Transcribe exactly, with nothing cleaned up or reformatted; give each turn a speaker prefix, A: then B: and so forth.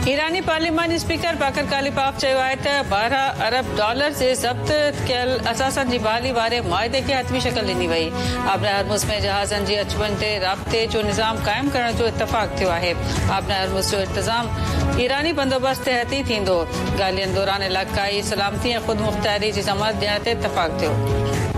A: ईरानी पार्लिमानी speaker बाकर कालिबाफ चयो आहे त बारहं अरब डॉलर जे ज़ब्त कयल असासन जी बहाली वारे मुआहिदे खे हतमी शक्ल ॾिनी वई। आबना हरमुज़ में जहाज़नि जी अचवञ ते राब्ते जो निज़ाम क़ाइमु करण जो इतफ़ाक़ थियो आहे। आबना हरमुज़ जो इंतज़ाम ईरानी बंदोबस्त तहत ई थींदो। ॻाल्हियुनि दौरान इलाक़ाई सलामती ऐं ख़ुदि मुख़्तियारी जी ज़मानत ॾियण ते इतफ़ाक़ थियो।